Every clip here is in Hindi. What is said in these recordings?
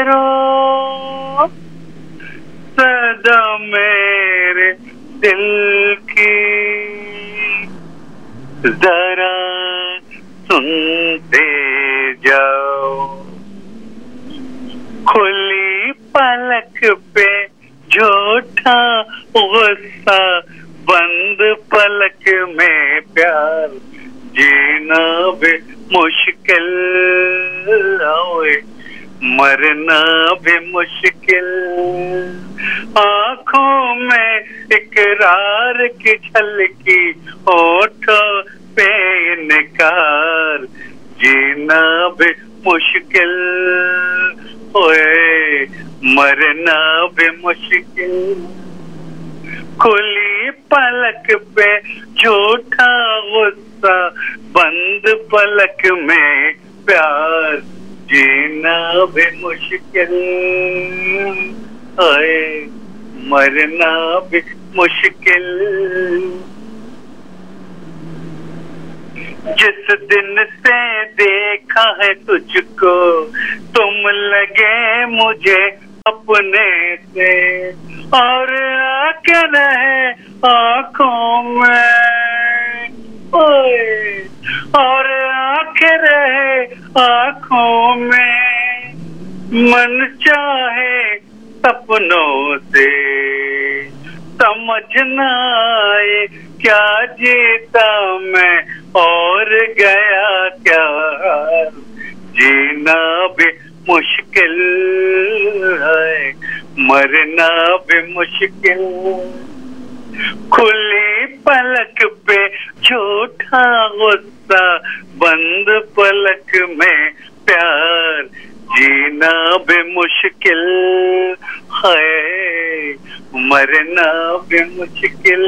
रो सदा मेरे दिल की जरा सुनते जाओ, खुली पलक पे झूठा गुस्सा, बंद पलक में प्यार, जीना भी मुश्किल, ओए मरना भी मुश्किल। आंखों में इकरार की झलकी, होठों पे इनकार, जीना भी मुश्किल, ओए मरना भी मुश्किल। खुली पलक पे झूठा गुस्सा, बंद पलक में प्यार, जीना भी मुश्किल, ओए मरना भी मुश्किल। जिस दिन से देखा है तुझको, तुम लगे मुझे अपने से, और आके रहे आंखों में, ओए और आके रहे आंखों में, मन चाहे सपनों से, समझ न आए क्या जीता मैं और गया क्या, जीना भी मुश्किल है, मरना भी मुश्किल। खुली पलक पे झूठा गुस्सा, बंद पलक में प्यार, जीना भी मुश्किल है, मरना भी मुश्किल।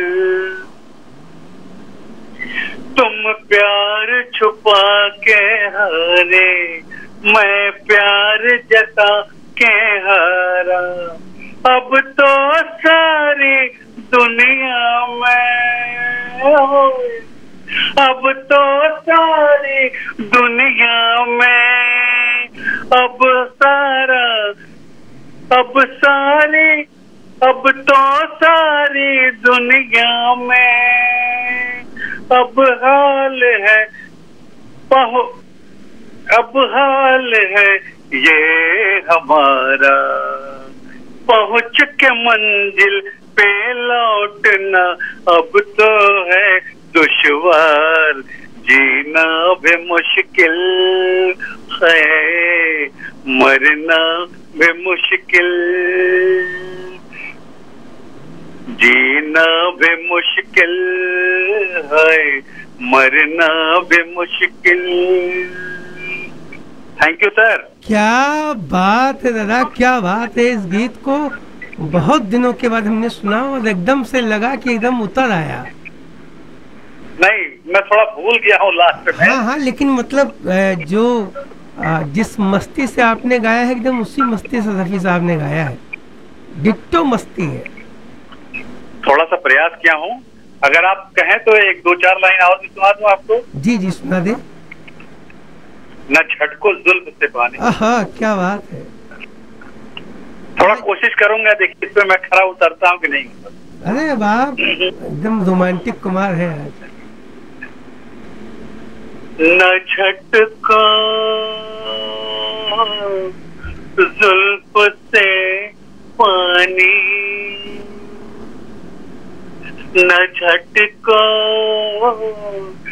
तुम प्यार छुपा के हारे, मैं प्यार जता के हारा, अब तो सारी दुनिया में, अब तो सारी दुनिया में, अब तो सारी दुनिया में, अब हाल है ये हमारा, पहुंच के मंजिल पे लौटना अब तो है दुश्वार, जीना भी मुश्किल है, मरना भी मुश्किल, जीना भी मुश्किल है, मरना भी मुश्किल। Thank you sir. क्या बात है दादा, क्या बात है। इस गीत को बहुत दिनों के बाद हमने सुना और एकदम से लगा कि एकदम उतर आया। नहीं, मैं थोड़ा भूल गया हूँ लास्ट में। हाँ, लेकिन मतलब जो जिस मस्ती से आपने गाया है, एकदम उसी मस्ती से रफी साहब ने गाया है, डिट्टो मस्ती है। थोड़ा सा प्रयास किया हूँ, अगर आप कहें तो एक दो चार लाइन और भी सुना दूं आपको। जी जी, सुना दे। न झटको जुल्फ से पानी। क्या बात है। थोड़ा कोशिश करूंगा, देखिए इसमें मैं खरा उतरता हूँ कि नहीं। अरे बाप, एकदम रोमांटिक कुमार है आज। न झटको जुल्फ से पानी, न झटको